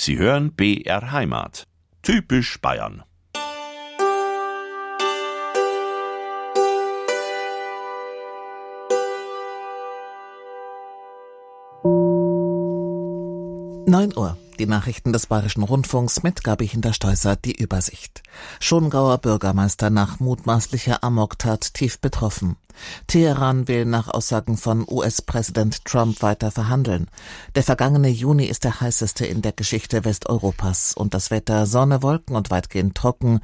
Sie hören BR Heimat. Typisch Bayern. Uhr. Die Nachrichten des Bayerischen Rundfunks mit Gabi Hintersteußer, die Übersicht. Schongauer Bürgermeister nach mutmaßlicher Amoktat tief betroffen. Teheran will nach Aussagen von US-Präsident Trump weiter verhandeln. Der vergangene Juni ist der heißeste in der Geschichte Westeuropas und das Wetter Sonne, Wolken und weitgehend trocken,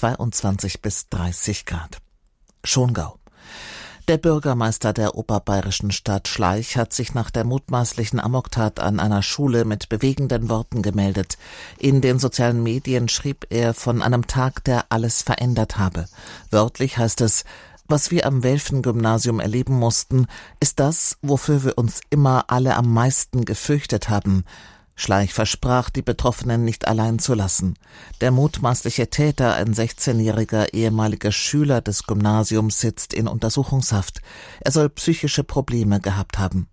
22 bis 30 Grad. Schongau. Der Bürgermeister der oberbayerischen Stadt Schleich hat sich nach der mutmaßlichen Amoktat an einer Schule mit bewegenden Worten gemeldet. In den sozialen Medien schrieb er von einem Tag, der alles verändert habe. Wörtlich heißt es: Was wir am Welfen-Gymnasium erleben mussten, ist das, wofür wir uns immer alle am meisten gefürchtet haben. Schleich versprach, die Betroffenen nicht allein zu lassen. Der mutmaßliche Täter, ein 16-jähriger ehemaliger Schüler des Gymnasiums, sitzt in Untersuchungshaft. Er soll psychische Probleme gehabt haben.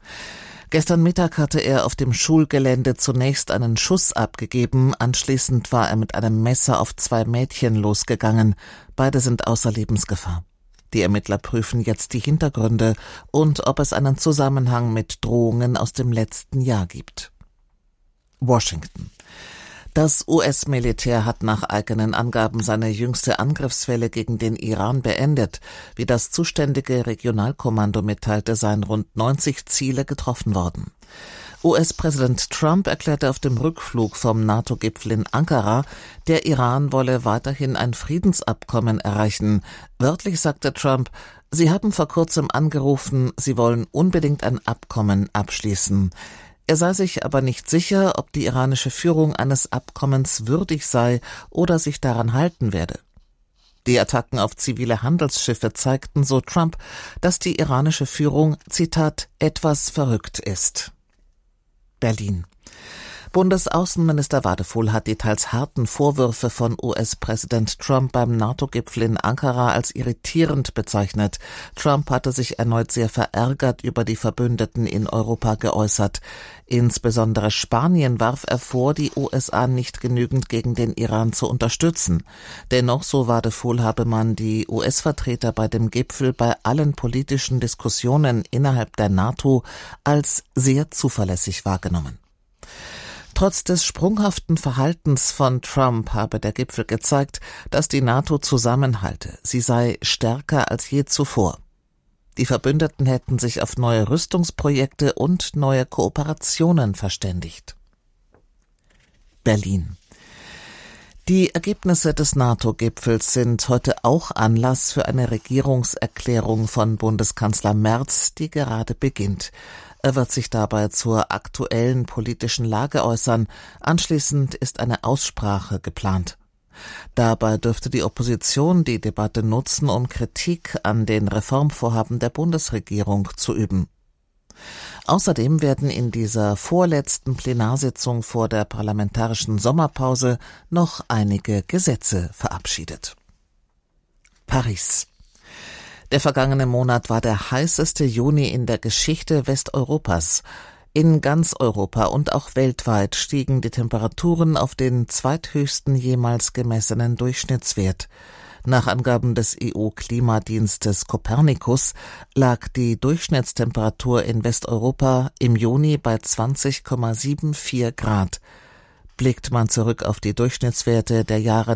Gestern Mittag hatte er auf dem Schulgelände zunächst einen Schuss abgegeben. Anschließend war er mit einem Messer auf 2 Mädchen losgegangen. Beide sind außer Lebensgefahr. Die Ermittler prüfen jetzt die Hintergründe und ob es einen Zusammenhang mit Drohungen aus dem letzten Jahr gibt. Washington. Das US-Militär hat nach eigenen Angaben seine jüngste Angriffswelle gegen den Iran beendet. Wie das zuständige Regionalkommando mitteilte, seien rund 90 Ziele getroffen worden. US-Präsident Trump erklärte auf dem Rückflug vom NATO-Gipfel in Ankara, der Iran wolle weiterhin ein Friedensabkommen erreichen. Wörtlich sagte Trump: Sie haben vor kurzem angerufen, Sie wollen unbedingt ein Abkommen abschließen. Er sei sich aber nicht sicher, ob die iranische Führung eines Abkommens würdig sei oder sich daran halten werde. Die Attacken auf zivile Handelsschiffe zeigten, so Trump, dass die iranische Führung, Zitat, etwas verrückt ist. Berlin. Bundesaußenminister Wadephul hat die teils harten Vorwürfe von US-Präsident Trump beim NATO-Gipfel in Ankara als irritierend bezeichnet. Trump hatte sich erneut sehr verärgert über die Verbündeten in Europa geäußert. Insbesondere Spanien warf er vor, die USA nicht genügend gegen den Iran zu unterstützen. Dennoch, so Wadephul, habe man die US-Vertreter bei dem Gipfel bei allen politischen Diskussionen innerhalb der NATO als sehr zuverlässig wahrgenommen. Trotz des sprunghaften Verhaltens von Trump habe der Gipfel gezeigt, dass die NATO zusammenhalte. Sie sei stärker als je zuvor. Die Verbündeten hätten sich auf neue Rüstungsprojekte und neue Kooperationen verständigt. Berlin. Die Ergebnisse des NATO-Gipfels sind heute auch Anlass für eine Regierungserklärung von Bundeskanzler Merz, die gerade beginnt. Er wird sich dabei zur aktuellen politischen Lage äußern. Anschließend ist eine Aussprache geplant. Dabei dürfte die Opposition die Debatte nutzen, um Kritik an den Reformvorhaben der Bundesregierung zu üben. Außerdem werden in dieser vorletzten Plenarsitzung vor der parlamentarischen Sommerpause noch einige Gesetze verabschiedet. Paris. Der vergangene Monat war der heißeste Juni in der Geschichte Westeuropas. In ganz Europa und auch weltweit stiegen die Temperaturen auf den zweithöchsten jemals gemessenen Durchschnittswert. Nach Angaben des EU-Klimadienstes Copernicus lag die Durchschnittstemperatur in Westeuropa im Juni bei 20,74 Grad. Blickt man zurück auf die Durchschnittswerte der Jahre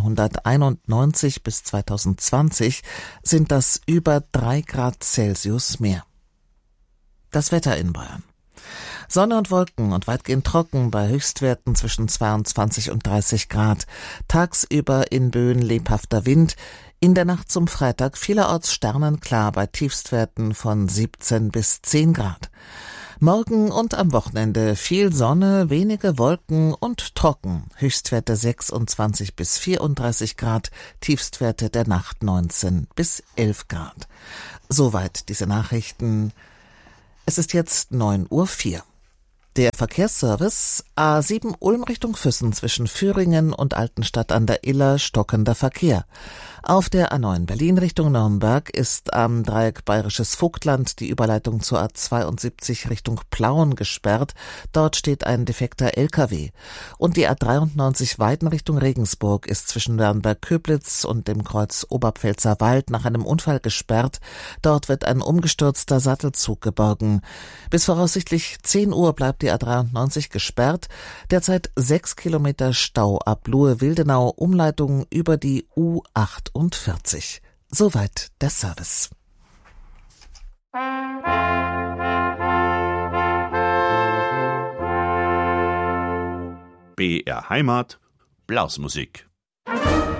1991 bis 2020, sind das über 3 Grad Celsius mehr. Das Wetter in Bayern. Sonne und Wolken und weitgehend trocken bei Höchstwerten zwischen 22 und 30 Grad. Tagsüber in Böen lebhafter Wind. In der Nacht zum Freitag vielerorts sternenklar bei Tiefstwerten von 17 bis 10 Grad. Morgen und am Wochenende viel Sonne, wenige Wolken und trocken. Höchstwerte 26 bis 34 Grad, Tiefstwerte der Nacht 19 bis 11 Grad. Soweit diese Nachrichten. Es ist jetzt 9:04 Uhr. Der Verkehrsservice: A7 Ulm Richtung Füssen zwischen Führingen und Altenstadt an der Iller stockender Verkehr. Auf der A9 Berlin Richtung Nürnberg ist am Dreieck Bayerisches Vogtland die Überleitung zur A72 Richtung Plauen gesperrt. Dort steht ein defekter LKW. Und die A93 Weiden Richtung Regensburg ist zwischen Nürnberg-Köblitz und dem Kreuz Oberpfälzer Wald nach einem Unfall gesperrt. Dort wird ein umgestürzter Sattelzug geborgen. Bis voraussichtlich 10 Uhr bleibt die A93 gesperrt. Derzeit 6 Kilometer Stau ab Luhe-Wildenau, Umleitung über die U48. Soweit der Service. BR Heimat, Blasmusik.